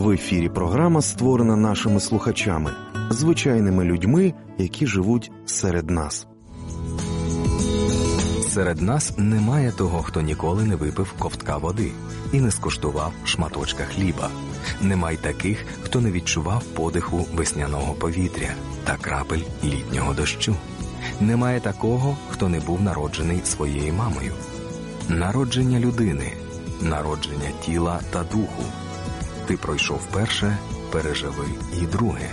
В ефірі програма, створена нашими слухачами, звичайними людьми, які живуть серед нас. Серед нас немає того, хто ніколи не випив ковтка води і не скуштував шматочка хліба. Немає таких, хто не відчував подиху весняного повітря та крапель літнього дощу. Немає такого, хто не був народжений своєю мамою. Народження людини, народження тіла та духу. Ти пройшов перше, переживи і друге.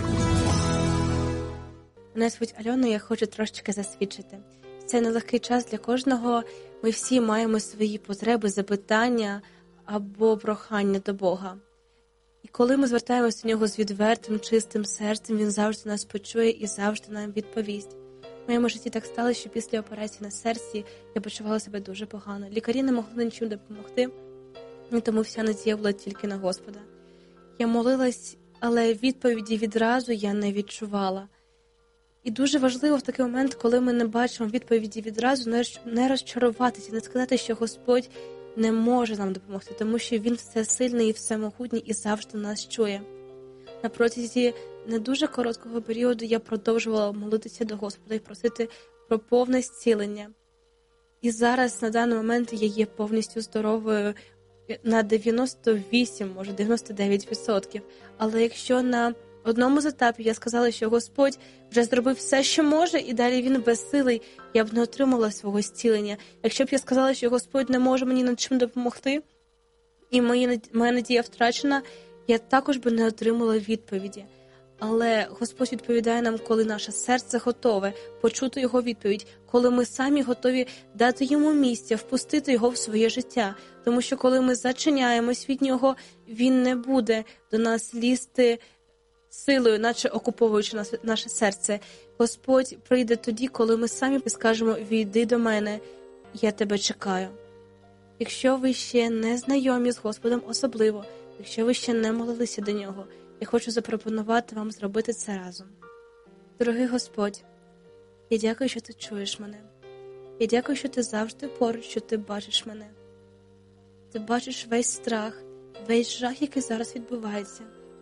Мене звуть Альона, я хочу трошечки засвідчити. Це нелегкий час для кожного. Ми всі маємо свої потреби, запитання або прохання до Бога. І коли ми звертаємося до Нього з відвертим, чистим серцем, Він завжди нас почує і завжди нам відповість. В моєму житті так сталося, що після операції на серці я почувала себе дуже погано. Лікарі не могли нічим допомогти, і тому вся надія була тільки на Господа. Я молилась, але відповіді відразу я не відчувала. І дуже важливо в такий момент, коли ми не бачимо відповіді відразу, не розчаруватися, не сказати, що Господь не може нам допомогти, тому що Він всесильний і всемогутній і завжди нас чує. На протязі не дуже короткого періоду я продовжувала молитися до Господа і просити про повне зцілення. І зараз, на даний момент, я є повністю здоровою на 98, може 99%. Але якщо на одному з етапів я сказала, що Господь вже зробив все, що може, і далі Він безсилий, я б не отримала свого зцілення. Якщо б я сказала, що Господь не може мені над чим допомогти, і моя надія втрачена, я також би не отримала відповіді. Але Господь відповідає нам, коли наше серце готове почути Його відповідь, коли ми самі готові дати Йому місця, впустити Його в своє життя. Тому що коли ми зачиняємось від Нього, Він не буде до нас лізти силою, наче окуповуючи наше серце. Господь прийде тоді, коли ми самі скажемо: «Війди до мене, я тебе чекаю». Якщо ви ще не знайомі з Господом особливо, якщо ви ще не молилися до Нього, я хочу запропонувати вам зробити це разом. Дорогий Господь, я дякую, що Ти чуєш мене. Я дякую, що Ти завжди поруч, що Ти бачиш мене. Ти бачиш весь страх, весь жах, який зараз відбувається.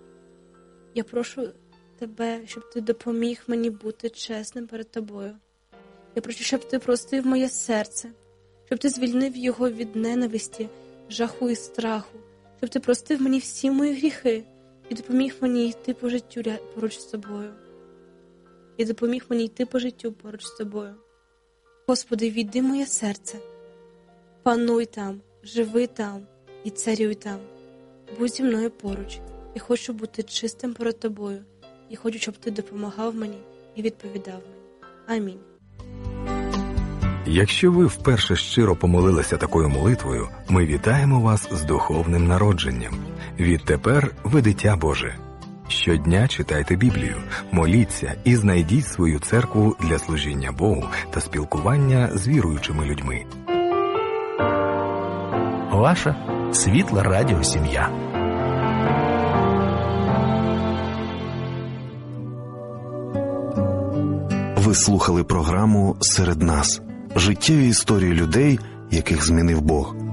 Я прошу Тебе, щоб Ти допоміг мені бути чесним перед Тобою. Я прошу, щоб Ти простив моє серце, щоб Ти звільнив його від ненависті, жаху і страху, щоб Ти простив мені всі мої гріхи і допоміг мені йти по життю поруч з Тобою. І допоміг мені йти по життю поруч з Тобою. Господи, війди в моє серце. Пануй там, живи там і царюй там. Будь зі мною поруч. Я хочу бути чистим перед Тобою. І хочу, щоб Ти допомагав мені і відповідав мені. Амінь. Якщо ви вперше щиро помолилися такою молитвою, ми вітаємо вас з духовним народженням. Відтепер ви дитя Боже. Щодня читайте Біблію, моліться і знайдіть свою церкву для служіння Богу та спілкування з віруючими людьми. Ваша світла радіосім'я. Ви слухали програму «Серед нас» – життєві історії людей, яких змінив Бог.